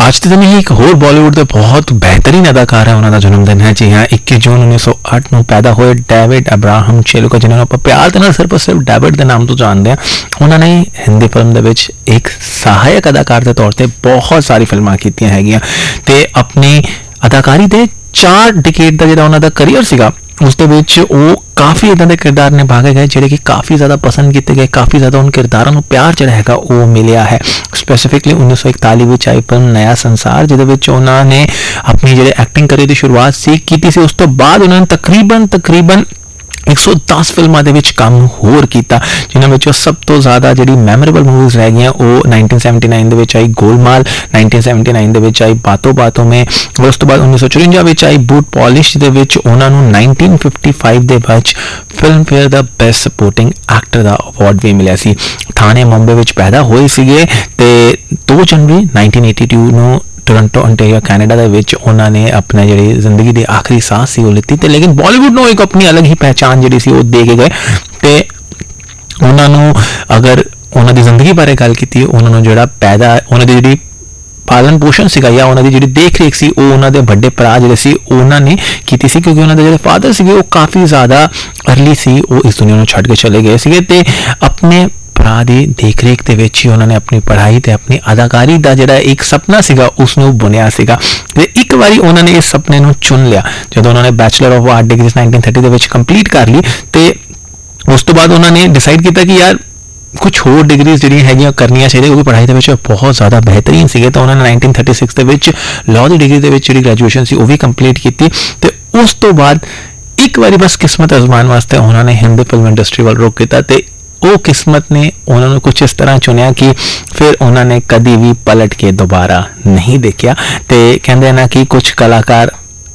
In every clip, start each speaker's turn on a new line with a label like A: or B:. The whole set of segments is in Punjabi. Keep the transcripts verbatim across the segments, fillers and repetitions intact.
A: ਅੱਜ ਦੇ ਦਿਨ ਹੀ ਇੱਕ ਹੋਰ ਬਾਲੀਵੁੱਡ ਦੇ ਬਹੁਤ ਬਿਹਤਰੀਨ ਅਦਾਕਾਰ ਹੈ, ਉਹਨਾਂ ਦਾ ਜਨਮ ਦਿਨ ਹੈ। ਜੀ ਹਾਂ, ਇੱਕੀ ਜੂਨ ਉੱਨੀ ਸੌ ਅੱਠ ਨੂੰ ਪੈਦਾ ਹੋਏ ਡੇਵਿਡ ਅਬਰਾਹਮ ਚੇਲੁਕਾ, ਜਿਨ੍ਹਾਂ ਨੂੰ ਆਪਾਂ ਪਿਆਰ ਦੇ ਨਾਲ ਸਿਰਫ ਸਿਰਫ ਡੇਵਿਡ ਦੇ ਨਾਮ ਤੋਂ ਜਾਣਦੇ ਹਾਂ। ਉਹਨਾਂ ਨੇ ਹਿੰਦੀ ਫਿਲਮ ਦੇ ਵਿੱਚ ਇੱਕ ਸਹਾਇਕ ਅਦਾਕਾਰ ਦੇ ਤੌਰ ਤੇ ਬਹੁਤ ਸਾਰੀ ਫਿਲਮਾਂ ਕੀਤੀਆਂ ਹੈਗੀਆਂ ਤੇ ਆਪਣੀ ਅਦਾਕਾਰੀ ਦੇ ਚਾਰ ਡਿਕੇਡ ਦਾ ਜਿਹੜਾ ਉਹਨਾਂ ਦਾ ਕਰੀਅਰ ਸੀਗਾ ਉਸ ਦੇ ਵਿੱਚ ਉਹ ਕਾਫੀ ਇੱਦਾਂ ਦੇ ਕਿਰਦਾਰ ਨਿਭਾ ਕੇ ਗਏ ਜਿਹੜੇ ਕਿ ਕਾਫੀ ਜ਼ਿਆਦਾ ਪਸੰਦ ਕੀਤੇ ਗਏ, ਕਾਫੀ ਜ਼ਿਆਦਾ ਉਹਨਾਂ ਕਿਰਦਾਰਾਂ ਨੂੰ ਪਿਆਰ ਜਿਹੜਾ ਹੈਗਾ ਉਹ ਮਿਲਿਆ ਹੈ। ਸਪੈਸੀਫਿਕਲੀ ਉੱਨੀ ਸੌ ਇਕਤਾਲੀ ਵਿੱਚ ਆਈ ਫਿਲਮ ਨਇਆ ਸੰਸਾਰ, ਜਿਹਦੇ ਵਿੱਚ ਉਹਨਾਂ ਨੇ ਆਪਣੀ ਜਿਹੜੇ ਐਕਟਿੰਗ ਕਰੀਅਰ ਦੀ ਸ਼ੁਰੂਆਤ ਸੀ ਕੀਤੀ ਸੀ। ਉਸ ਤੋਂ ਬਾਅਦ ਉਹਨਾਂ ਨੇ ਤਕਰੀਬਨ ਤਕਰੀਬਨ ਇੱਕ ਸੌ ਦਸ ਫਿਲਮਾਂ ਦੇ ਵਿੱਚ ਕੰਮ ਹੋਰ ਕੀਤਾ, ਜਿਨ੍ਹਾਂ ਵਿੱਚੋਂ ਸਭ ਤੋਂ ਜ਼ਿਆਦਾ ਜਿਹੜੀ ਮੈਮੋਰੇਬਲ ਮੂਵੀਜ਼ ਰਹਿ ਗਈਆਂ ਉਹ ਨਾਈਨਟੀਨ ਸੈਵਨਟੀ ਨਾਈਨ ਦੇ ਵਿੱਚ ਆਈ ਗੋਲਮਾਲ, ਨਾਈਨਟੀਨ ਸੈਵਨਟੀ ਨਾਈਨ ਦੇ ਵਿੱਚ ਆਈ ਬਾਤੋਂ ਬਾਤੋਂ ਮੇਂ, ਉਸ ਤੋਂ ਬਾਅਦ ਉੱਨੀ ਸੌ ਚੁਰੰਜਾ ਵਿੱਚ ਆਈ ਬੂਟ ਪਾਲਿਸ਼, ਦੇ ਵਿੱਚ ਉਹਨਾਂ ਨੂੰ ਨਾਈਨਟੀਨ ਫਿਫਟੀ ਫਾਈਵ ਦੇ ਵਿੱਚ ਫਿਲਮ ਫੇਅਰ ਦਾ ਬੈਸਟ ਸਪੋਰਟਿੰਗ ਐਕਟਰ ਦਾ ਅਵਾਰਡ ਵੀ ਮਿਲਿਆ ਸੀ। ਥਾਣੇ ਮੁੰਬਈ ਵਿੱਚ ਪੈਦਾ ਹੋਏ ਸੀਗੇ ਤੇ ਦੋ ਜਨਵਰੀ ਨਾਈਨਟੀਨ ਏਟੀ ਟੂ ਨੂੰ ਟੋਰਾਂਟੋ ontario ਕੈਨੇਡਾ ਦੇ ਵਿੱਚ ਉਹਨਾਂ ਨੇ ਆਪਣੀ ਜਿਹੜੀ ਜ਼ਿੰਦਗੀ ਦੀ ਆਖਰੀ ਸਾਹ ਸੀ ਉਹ ਲਿੱਤੀ ਤੇ ਲੇਕਿਨ ਬਾਲੀਵੁੱਡ ਨੂੰ ਇੱਕ ਆਪਣੀ ਅਲੱਗ ਹੀ ਪਹਿਚਾਣ ਜਿਹੜੀ ਸੀ ਉਹ ਦੇ ਕੇ ਗਏ। ਤੇ ਉਹਨਾਂ ਨੂੰ ਅਗਰ ਉਹਨਾਂ ਦੀ ਜ਼ਿੰਦਗੀ ਬਾਰੇ ਗੱਲ ਕੀਤੀ, ਉਹਨਾਂ ਨੂੰ ਜਿਹੜਾ ਪੈਦਾ ਉਹਨਾਂ ਦੀ ਜਿਹੜੀ ਪਾਲਣ ਪੋਸ਼ਣ ਸੀਗਾ ਜਾਂ ਉਹਨਾਂ ਦੀ ਜਿਹੜੀ ਦੇਖ ਰੇਖ ਸੀ ਉਹ ਉਹਨਾਂ ਦੇ ਵੱਡੇ ਭਰਾ ਜਿਹੜੇ ਸੀ ਉਹਨਾਂ ਨੇ ਕੀਤੀ ਸੀ, ਕਿਉਂਕਿ ਉਹਨਾਂ ਦੇ ਜਿਹੜੇ ਫਾਦਰ ਸੀਗੇ ਉਹ ਕਾਫੀ ਜ਼ਿਆਦਾ ਅਰਲੀ ਸੀ, ਉਹ ਇਸ ਦੁਨੀਆ ਨੂੰ ਛੱਡ ਕੇ ਚਲੇ ਗਏ ਸੀਗੇ ਤੇ ਆਪਣੇ ਭਰਾ ਦੀ ਦੇਖ ਰੇਖ ਦੇ ਵਿੱਚ ਹੀ ਉਹਨਾਂ ਨੇ ਆਪਣੀ ਪੜ੍ਹਾਈ ਤੇ ਆਪਣੀ ਅਦਾਕਾਰੀ ਦਾ ਜਿਹੜਾ ਇੱਕ ਸੁਪਨਾ ਸੀਗਾ ਉਸ ਨੂੰ ਬੁਣਿਆ ਸੀਗਾ। ਤੇ ਇੱਕ ਵਾਰੀ ਉਹਨਾਂ ਨੇ ਇਸ ਸੁਪਨੇ ਨੂੰ ਚੁਣ ਲਿਆ ਜਦੋਂ ਉਹਨਾਂ ਨੇ bachelor of art degree nineteen thirty ਦੇ ਵਿੱਚ ਕੰਪਲੀਟ ਕਰ ਲਈ ਤੇ ਉਸ ਤੋਂ ਬਾਅਦ ਉਹਨਾਂ ਨੇ ਡਿਸਾਈਡ ਕੀਤਾ ਕਿ ਯਾਰ ਕੁਝ ਹੋਰ ਡਿਗਰੀਜ਼ ਜਿਹੜੀਆਂ ਹੈਗੀਆਂ ਕਰਨੀਆਂ ਚਾਹੀਦੀਆਂ, ਕਿਉਂਕਿ ਪੜ੍ਹਾਈ ਦੇ ਵਿੱਚ ਬਹੁਤ ਜ਼ਿਆਦਾ ਬਿਹਤਰੀਨ ਸੀਗੇ। ਤਾਂ ਉਹਨਾਂ ਨੇ ਨਾਈਨਟੀਨ ਥਰਟੀ ਸਿਕਸ ਦੇ ਵਿੱਚ ਲਾਅ ਦੀ ਡਿਗਰੀ ਦੇ ਵਿੱਚ ਜਿਹੜੀ ਗ੍ਰੈਜੂਏਸ਼ਨ ਸੀ ਉਹ ਵੀ ਕੰਪਲੀਟ ਕੀਤੀ ਤੇ ਉਸ ਤੋਂ ਬਾਅਦ ਇੱਕ ਵਾਰੀ ਬਸ ਕਿਸਮਤ ਅਜ਼ਮਾਉਣ ਵਾਸਤੇ ਉਹਨਾਂ ਨੇ ਹਿੰਦੀ ਫਿਲਮ ਇੰਡਸਟਰੀ ਵੱਲ ਰੁਖ ਕੀਤਾ ਤੇ ਉਹ ਕਿਸਮਤ ਨੇ ਉਹਨਾਂ ਨੂੰ ਕੁਝ ਇਸ ਤਰ੍ਹਾਂ ਚੁਣਿਆ ਕਿ ਫਿਰ ਉਹਨਾਂ ਨੇ ਕਦੀ ਵੀ ਪਲਟ ਕੇ ਦੁਬਾਰਾ ਨਹੀਂ ਦੇਖਿਆ। ਤੇ ਕਹਿੰਦੇ ਨਾ ਕਿ ਕੁਝ ਕਲਾਕਾਰ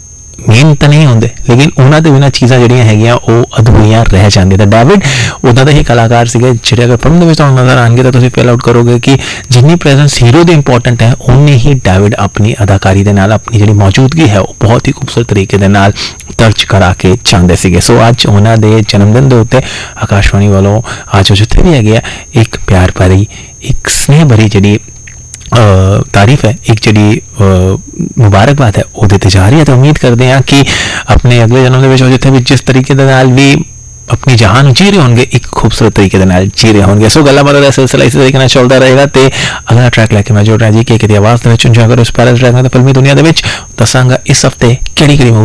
A: ਮਿਹਨਤ ਨਹੀਂ ਹੁੰਦੇ ਲੇਕਿਨ ਉਹਨਾਂ ਦੇ ਬਿਨਾਂ ਚੀਜ਼ਾਂ ਜਿਹੜੀਆਂ ਹੈਗੀਆਂ ਉਹ ਅਧੂਰੀਆਂ ਰਹਿ ਜਾਂਦੀਆਂ। ਤਾਂ ਡੇਵਿਡ ਉੱਦਾਂ ਦਾ ਹੀ ਕਲਾਕਾਰ ਸੀਗੇ ਜਿਹੜੇ ਅਗਰ ਫਿਲਮ ਦੇ ਵਿੱਚ ਤੁਹਾਨੂੰ ਨਜ਼ਰ ਆਉਣਗੇ ਤਾਂ ਤੁਸੀਂ ਫੀਲ ਆਊਟ ਕਰੋਗੇ ਕਿ ਜਿੰਨੀ ਪ੍ਰੈਜ਼ੈਂਸ ਹੀਰੋ ਦੀ ਇੰਪੋਰਟੈਂਟ ਹੈ ਉਨੀ ਹੀ ਡੇਵਿਡ ਆਪਣੀ ਅਦਾਕਾਰੀ ਦੇ ਨਾਲ ਆਪਣੀ ਜਿਹੜੀ ਮੌਜੂਦਗੀ ਹੈ ਉਹ ਬਹੁਤ ਹੀ ਖੂਬਸੂਰਤ ਤਰੀਕੇ ਦੇ ਨਾਲ ਦਰਜ ਕਰਾ ਕੇ ਚਾਹੁੰਦੇ ਸੀਗੇ। ਸੋ ਅੱਜ ਉਹਨਾਂ ਦੇ ਜਨਮ ਦਿਨ ਦੇ ਉੱਤੇ ਆਕਾਸ਼ਵਾਣੀ ਵੱਲੋਂ ਅੱਜ ਜਿੱਥੇ ਵੀ ਹੈਗੇ ਆ ਇੱਕ ਪਿਆਰ ਭਰੀ ਇੱਕ ਸਨੇਹ ਭਰੀ ਜਿਹੜੀ ਤਾਰੀਫ ਹੈ, ਇੱਕ ਜਿਹੜੀ ਮੁਬਾਰਕਬਾਦ ਹੈ ਉਹ ਦਿੱਤੀ ਜਾ ਰਹੀ ਹੈ। ਤਾਂ ਉਮੀਦ ਕਰਦੇ ਹਾਂ ਕਿ ਆਪਣੇ ਅਗਲੇ ਜਨਮ ਦੇ ਵਿੱਚ ਉਹ ਜਿੱਥੇ ਵੀ ਜਿਸ ਤਰੀਕੇ ਦੇ ਨਾਲ ਵੀ ਆਪਣੀ ਜਹਾਨ ਨੂੰ ਜੀ ਰਹੇ ਹੋਣਗੇ ਇੱਕ ਖੂਬਸੂਰਤ ਤਰੀਕੇ ਦੇ ਨਾਲ ਜੀ ਰਹੇ ਹੋਣਗੇ। ਸੋ ਗੱਲਾਂ ਬਾਤਾਂ ਦਾ ਸਿਲਸਿਲਾ ਇਸੇ ਤਰੀਕੇ ਨਾਲ ਚੱਲਦਾ ਰਹੇਗਾ ਤੇ ਅਗਲਾ ਟਰੈਕ ਲੈ ਕੇ ਮੈਂ ਜੁੜ ਰਿਹਾ ਜੀ ਕਿ ਕਿਹਦੀ ਆਵਾਜ਼ ਦੇ ਵਿੱਚ ਇੰਜੋਏ ਕਰੋ ਇਸ ਪਿਆਰੇ ਟਰੈਕ ਨਾਲ ਫਿਲਮੀ ਦੁਨੀਆ ਦੇ ਵਿੱਚ ਦੱਸਾਂਗਾ ਇਸ ਹਫਤੇ ਕਿਹੜੀ ਕਿਹੜੀ